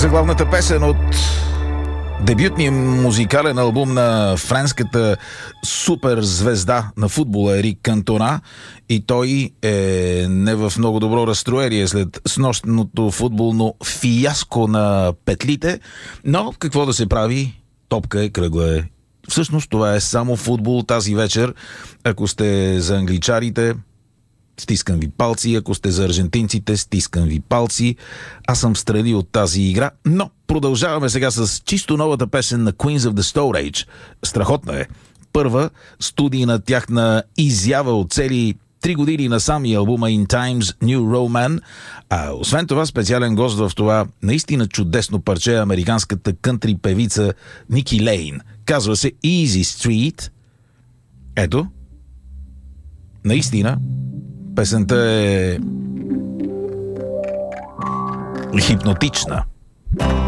Заглавната песен от дебютния музикален албум на френската суперзвезда на футбола Ерик Кантона, и той е не в много добро разстроение след снощното футболно фиаско на петлите, но какво да се прави? Топка е, кръгла е. Всъщност това е само футбол тази вечер. Ако сте за англичарите, стискам ви палци, ако сте за аржентинците, стискам ви палци. Аз съм встрани от тази игра, но продължаваме сега с чисто новата песен на Queens of the Stone Age. Страхотна е. Първа студийна тяхна изява от цели 3 години насам и албума In Times New Roman. А освен това, специален гост в това наистина чудесно парче е американската кънтри певица Ники Лейн. Казва се Easy Street. Ето. Наистина песента е хипнотична.